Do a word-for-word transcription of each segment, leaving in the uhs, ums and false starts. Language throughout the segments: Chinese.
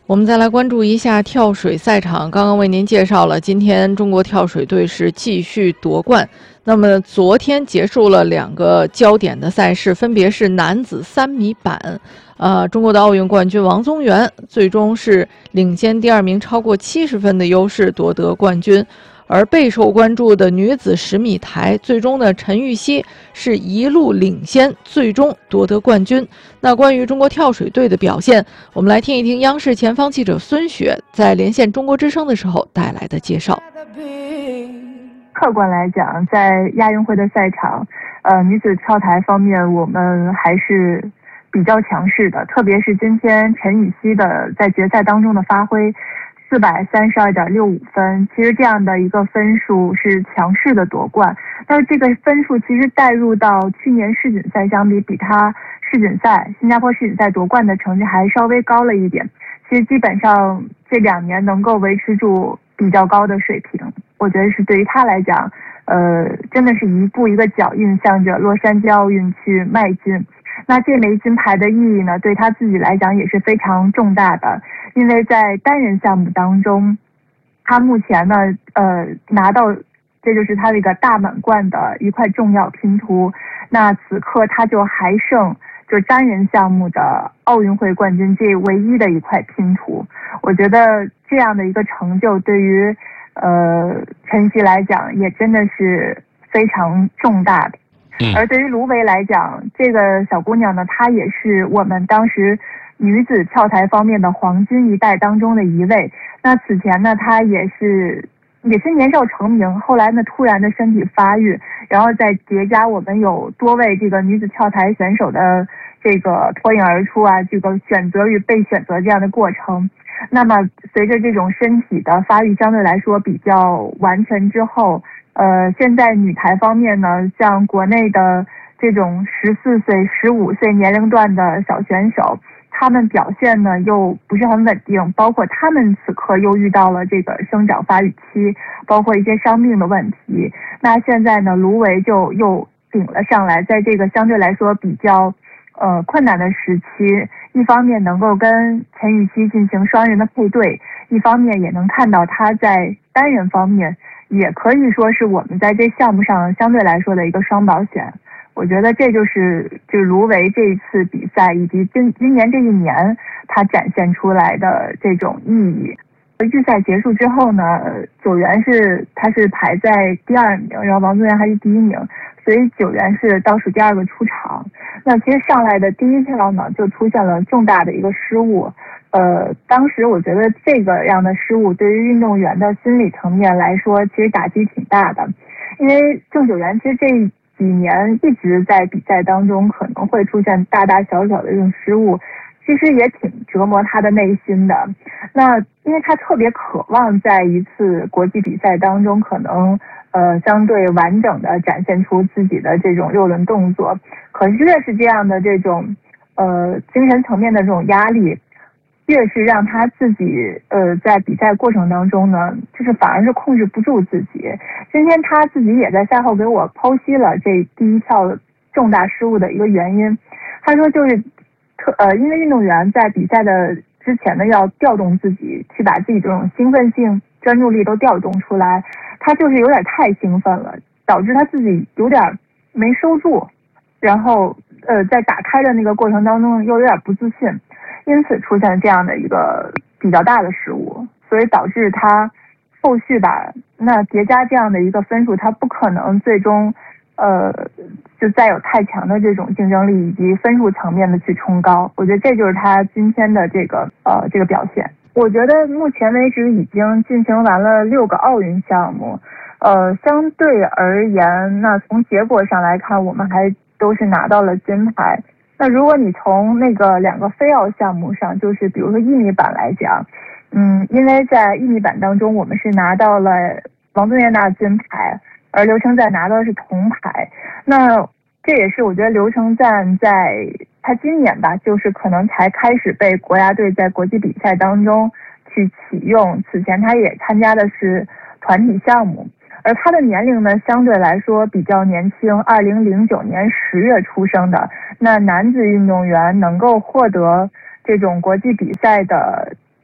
我们再来关注一下跳水赛场。刚刚为您介绍了，今天中国跳水队是继续夺冠。那么昨天结束了两个焦点的赛事，分别是男子三米板，呃，中国的奥运冠军王宗源最终是领先第二名超过七十分的优势夺得冠军。而备受关注的女子十米台，最终呢，陈芋汐是一路领先，最终夺得冠军。那关于中国跳水队的表现，我们来听一听央视前方记者孙雪在连线中国之声的时候带来的介绍。 客观来讲，在亚运会的赛场，呃，女子跳台方面，我们还是比较强势的，特别是今天陈芋汐的在决赛当中的发挥。四百三十二点六五分，其实这样的一个分数是强势的夺冠。但是这个分数其实带入到去年世锦赛相比，比他世锦赛新加坡世锦赛夺冠的成绩还稍微高了一点。其实基本上这两年能够维持住比较高的水平，我觉得是对于他来讲，呃，真的是一步一个脚印向着洛杉矶奥运去迈进。那这枚金牌的意义呢，对他自己来讲也是非常重大的，因为在单人项目当中，他目前呢，呃，拿到这就是他这个大满贯的一块重要拼图。那此刻他就还剩就单人项目的奥运会冠军这唯一的一块拼图。我觉得这样的一个成就对于呃陈曦来讲也真的是非常重大的。而对于卢维来讲，这个小姑娘呢，她也是我们当时女子跳台方面的黄金一代当中的一位。那此前呢，她也是也是年少成名，后来呢突然的身体发育，然后再叠加我们有多位这个女子跳台选手的这个脱颖而出啊，这个选择与被选择这样的过程。那么随着这种身体的发育相对来说比较完全之后，呃，现在女台方面呢，像国内的这种十四岁、十五岁年龄段的小选手，他们表现呢又不是很稳定，包括他们此刻又遇到了这个生长发育期，包括一些伤病的问题。那现在呢，卢维就又顶了上来，在这个相对来说比较呃困难的时期，一方面能够跟陈芋汐进行双人的配对，一方面也能看到他在单人方面也可以说是我们在这项目上相对来说的一个双保险。我觉得这就是就是卢维这一次比赛以及今今年这一年他展现出来的这种意义。预赛结束之后呢，九元是他是排在第二名，然后王宗源还是第一名，所以九元是倒数第二个出场。那其实上来的第一跳呢，就出现了重大的一个失误。呃，当时我觉得这个样的失误对于运动员的心理层面来说，其实打击挺大的。因为郑九元其实这几年一直在比赛当中可能会出现大大小小的这种失误，其实也挺折磨他的内心的。那因为他特别渴望在一次国际比赛当中可能呃相对完整的展现出自己的这种六轮动作，可是越是这样的这种呃精神层面的这种压力，越是让他自己呃在比赛过程当中呢，就是反而是控制不住自己。今天他自己也在赛后给我剖析了这第一跳重大失误的一个原因。他说就是特呃，因为运动员在比赛的之前呢，要调动自己，去把自己这种兴奋性、专注力都调动出来。他就是有点太兴奋了，导致他自己有点没收住，然后呃在打开的那个过程当中又有点不自信。因此出现这样的一个比较大的失误，所以导致他后续吧，那叠加这样的一个分数，他不可能最终呃就再有太强的这种竞争力以及分数层面的去冲高。我觉得这就是他今天的这个呃这个表现。我觉得目前为止已经进行完了六个奥运项目，呃相对而言，那从结果上来看，我们还都是拿到了金牌。那如果你从那个两个非奥项目上，就是比如说一米板来讲，嗯，因为在一米板当中，我们是拿到了王宗源拿金牌，而刘成赞拿到的是铜牌。那这也是我觉得刘成赞在他今年吧，就是可能才开始被国家队在国际比赛当中去启用，此前他也参加的是团体项目。而他的年龄呢，相对来说比较年轻，二零零九年十月出生的。那男子运动员能够获得这种国际比赛的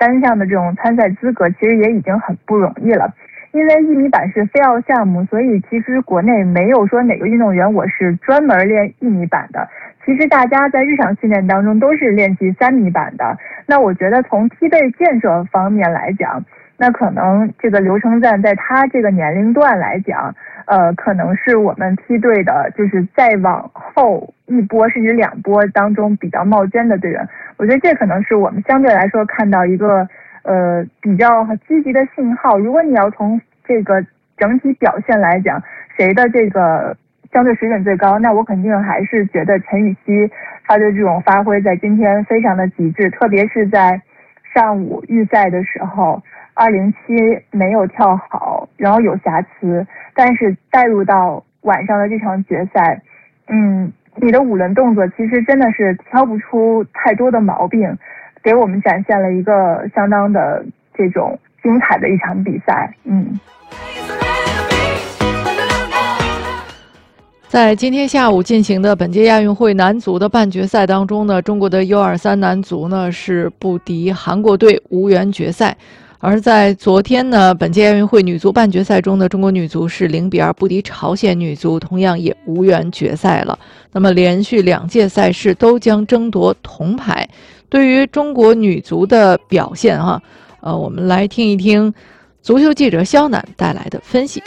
单项的这种参赛资格，其实也已经很不容易了。因为一米板是非奥项目，所以其实国内没有说哪个运动员我是专门练一米板的。其实大家在日常训练当中都是练习三米板的。那我觉得从踢背建设方面来讲，那可能这个刘成赞在他这个年龄段来讲，呃，可能是我们梯队的，就是再往后一波甚至两波当中比较冒尖的队员。我觉得这可能是我们相对来说看到一个呃比较积极的信号。如果你要从这个整体表现来讲，谁的这个相对水准最高，那我肯定还是觉得陈芋汐她的这种发挥在今天非常的极致，特别是在上午预赛的时候二零七没有跳好，然后有瑕疵，但是带入到晚上的这场决赛，嗯，你的五轮动作其实真的是挑不出太多的毛病，给我们展现了一个相当的这种精彩的一场比赛。嗯， 在今天下午进行的本届亚运会男足的半决赛当中呢，中国的 U 二三 男足呢是不敌韩国队，无缘决赛。而在昨天呢，本届亚运会女足半决赛中的中国女足是零比二不敌朝鲜女足，同样也无缘决赛了。那么连续两届赛事都将争夺铜牌。对于中国女足的表现哈，呃，我们来听一听足球记者肖楠带来的分析。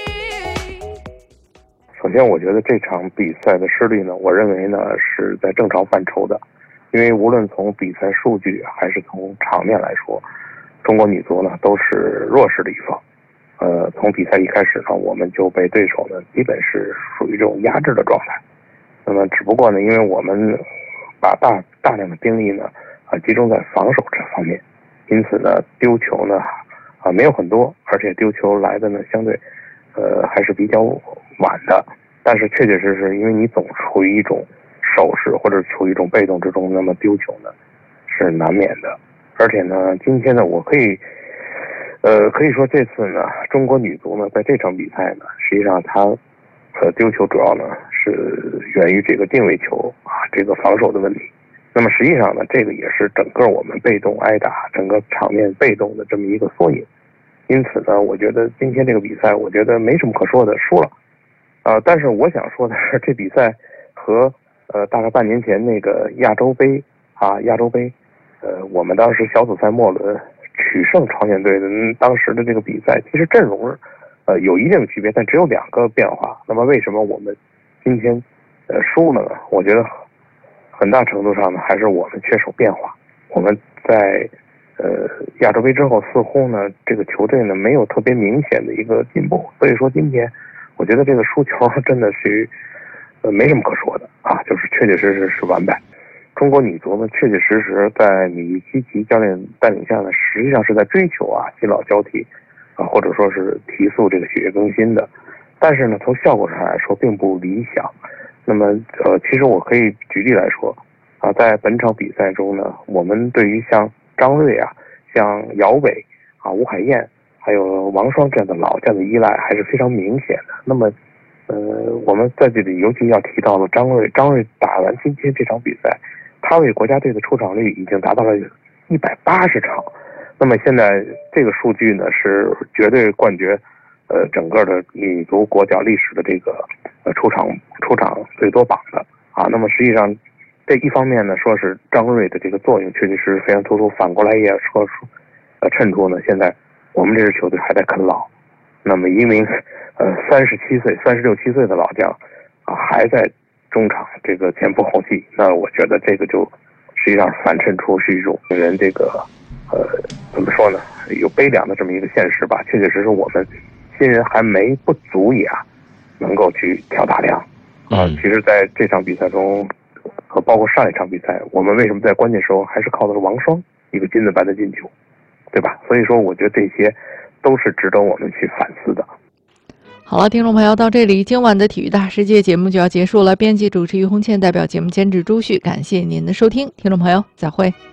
首先，我觉得这场比赛的失利呢，我认为呢是在正常范畴的，因为无论从比赛数据还是从场面来说，中国女足呢都是弱势的一方。呃，从比赛一开始呢，我们就被对手呢基本是属于这种压制的状态。那么，只不过呢，因为我们把大大量的兵力呢啊集中在防守这方面，因此呢丢球呢啊没有很多，而且丢球来的呢相对呃还是比较晚的。但是确确实实，因为你总处于一种守势或者处于一种被动之中，那么丢球呢是难免的。而且呢，今天呢，我可以，呃，可以说这次呢，中国女足呢，在这场比赛呢，实际上她，呃，丢球主要呢是源于这个定位球啊，这个防守的问题。那么实际上呢，这个也是整个我们被动挨打，整个场面被动的这么一个缩影。因此呢，我觉得今天这个比赛，我觉得没什么可说的，输了。啊、呃，但是我想说的是，这比赛和呃大概半年前那个亚洲杯啊，亚洲杯。呃，我们当时小组赛末轮取胜朝鲜队的、嗯、当时的这个比赛，其实阵容呃有一定的区别，但只有两个变化。那么为什么我们今天呃输了呢？我觉得很大程度上呢，还是我们缺少变化。我们在呃亚洲杯之后，似乎呢这个球队呢没有特别明显的一个进步，所以说今天我觉得这个输球真的是呃没什么可说的啊，就是确确实实是完败。中国女足呢，确确实实在米基奇教练带领下呢，实际上是在追求啊新老交替啊，或者说是提速这个血液更新的。但是呢，从效果上来说并不理想。那么呃，其实我可以举例来说啊，在本场比赛中呢，我们对于像张睿啊、像姚伟啊、吴海燕还有王霜这样的老将的依赖还是非常明显的。那么呃，我们在这里尤其要提到了张睿，张睿打完今天这场比赛，他为国家队的出场率已经达到了一百八十场。那么现在这个数据呢，是绝对冠绝呃整个的女足国脚历史的这个呃出场出场最多榜的啊。那么实际上这一方面呢，说是张睿的这个作用确实是非常突出，反过来也说出呃衬出呢，现在我们这支球队还在啃老。那么一名呃三十七岁、三十六七岁的老将啊，还在中场这个前仆后继，那我觉得这个就实际上反衬出是一种人这个呃怎么说呢，有悲凉的这么一个现实吧。确确实实我们新人还没不足以啊能够去挑大梁啊。其实在这场比赛中和包括上一场比赛，我们为什么在关键时候还是靠的是王霜一个金子般的进球，对吧？所以说我觉得这些都是值得我们去反思的。 好了，听众朋友，到这里今晚的体育大世界节目就要结束了。编辑主持于红倩，代表节目监制朱旭，感谢您的收听，听众朋友再会。